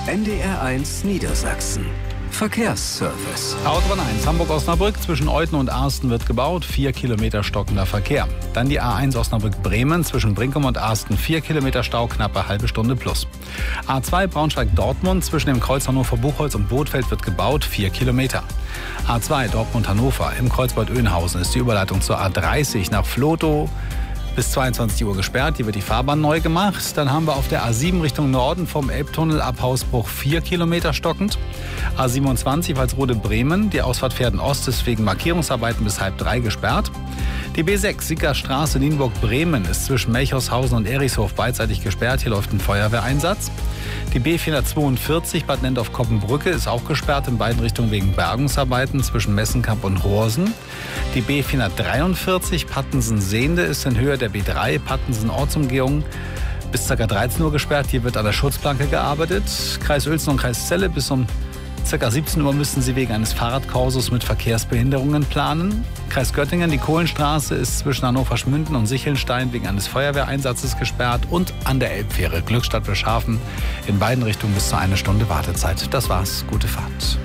NDR1 Niedersachsen. Verkehrsservice. Autobahn 1 Hamburg-Osnabrück zwischen Euthen und Arsten wird gebaut, 4 Kilometer stockender Verkehr. Dann die A1 Osnabrück-Bremen zwischen Brinkum und Arsten, 4 Kilometer Stau, knappe halbe Stunde plus. A2 Braunschweig-Dortmund zwischen dem Kreuz Hannover-Buchholz und Bothfeld wird gebaut, 4 Kilometer. A2 Dortmund-Hannover im Kreuzbad Oeynhausen ist die Überleitung zur A30 nach Vlotho bis 22 Uhr gesperrt. Hier wird die Fahrbahn neu gemacht. Dann haben wir auf der A7 Richtung Norden vom Elbtunnel ab Hausbruch 4 Kilometer stockend. A27 Walsrode-Bremen, die Ausfahrt Pferden-Ost ist wegen Markierungsarbeiten bis 2:30 gesperrt. Die B6 Sickerstraße Nienburg-Bremen ist zwischen Melchorshausen und Erichshof beidseitig gesperrt. Hier läuft ein Feuerwehreinsatz. Die B442 Bad Nenndorf-Koppenbrücke ist auch gesperrt in beiden Richtungen wegen Bergungsarbeiten zwischen Messenkamp und Horsen. Die B443 Pattensen-Sehnde ist in Höhe der B3 Pattensen-Ortsumgehung bis ca. 13 Uhr gesperrt. Hier wird an der Schutzplanke gearbeitet. Kreis Uelzen und Kreis Celle bis um ca. 17 Uhr müssen Sie wegen eines Fahrradkurses mit Verkehrsbehinderungen planen. Kreis Göttingen, die Kohlenstraße ist zwischen Hannover-Schmünden und Sichelnstein wegen eines Feuerwehreinsatzes gesperrt. Und an der Elbfähre Glückstadt-Wilschafen in beiden Richtungen bis zu 1 Stunde Wartezeit. Das war's. Gute Fahrt.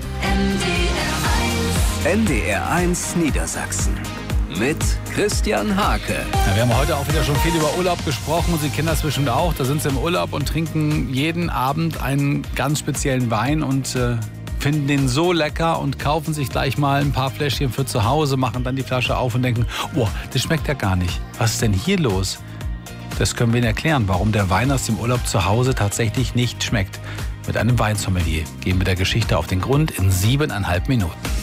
NDR1 Niedersachsen. Mit Christian Hake. Ja, wir haben heute auch wieder schon viel über Urlaub gesprochen und Sie kennen das bestimmt auch. Da sind Sie im Urlaub und trinken jeden Abend einen ganz speziellen Wein und finden den so lecker und kaufen sich gleich mal ein paar Fläschchen für zu Hause, machen dann die Flasche auf und denken, oh, das schmeckt ja gar nicht. Was ist denn hier los? Das können wir Ihnen erklären, warum der Wein aus dem Urlaub zu Hause tatsächlich nicht schmeckt. Mit einem Weinsommelier gehen wir der Geschichte auf den Grund in 7,5 Minuten.